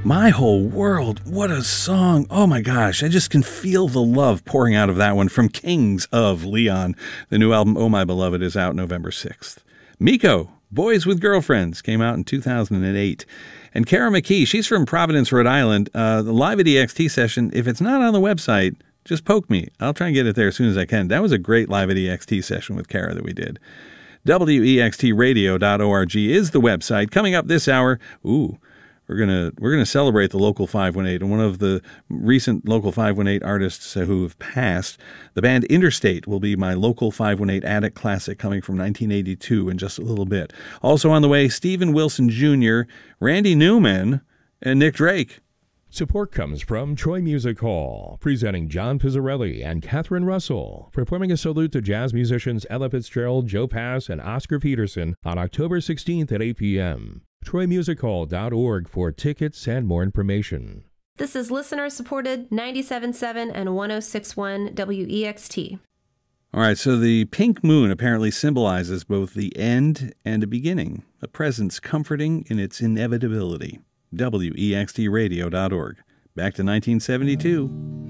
My Whole World, what a song. Oh my gosh, I just can feel the love pouring out of that one from Kings of Leon. The new album, Oh My Beloved, is out November 6th. Miko, Boys with Girlfriends, came out in 2008. And Kara McKee, she's from Providence, Rhode Island. The Live at EXT session, if it's not on the website, just poke me. I'll try and get it there as soon as I can. That was a great Live at EXT session with Kara that we did. WEXTradio.org is the website. Coming up this hour, we're gonna celebrate the Local 518, and one of the recent Local 518 artists who have passed. The band Interstate will be my Local 518 Attic Classic, coming from 1982 in just a little bit. Also on the way, Steven Wilson Jr., Randy Newman, and Nick Drake. Support comes from Troy Music Hall, presenting John Pizzarelli and Catherine Russell, performing a salute to jazz musicians Ella Fitzgerald, Joe Pass, and Oscar Peterson on October 16th at 8 p.m. TroyMusicHall.org for tickets and more information. This is listener-supported 97.7 and 106.1 WEXT. All right, so the pink moon apparently symbolizes both the end and a beginning, a presence comforting in its inevitability. WEXTradio.org. Back to 1972.